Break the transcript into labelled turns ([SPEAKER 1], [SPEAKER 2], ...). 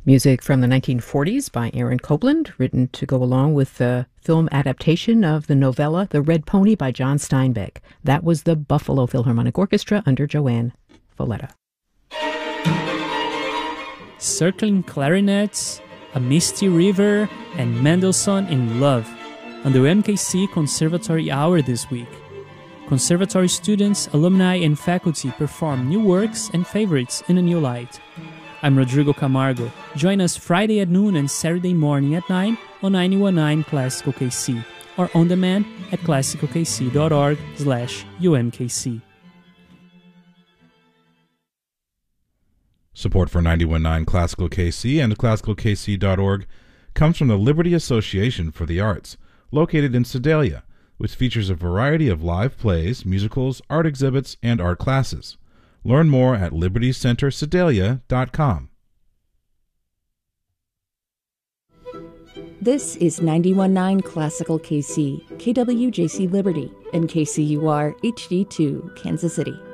[SPEAKER 1] Music from the 1940s by Aaron Copland, written to go along with the film adaptation of the novella The Red Pony by John Steinbeck. That was the Buffalo Philharmonic Orchestra under Joanne Valletta.
[SPEAKER 2] Circling Clarinets, A Misty River, and Mendelssohn in Love on the UMKC Conservatory Hour this week. Conservatory students, alumni, and faculty perform new works and favorites in a new light. I'm Rodrigo Camargo. Join us Friday at noon and Saturday morning at 9 on 91.9 Classical KC or on demand at classicalkc.org/UMKC.
[SPEAKER 3] Support for 91.9 Classical KC and classicalkc.org comes from the Liberty Association for the Arts, located in Sedalia, which features a variety of live plays, musicals, art exhibits, and art classes. Learn more at libertycentersedalia.com.
[SPEAKER 4] This is 91.9 Classical KC, KWJC Liberty, and KCUR HD2, Kansas City.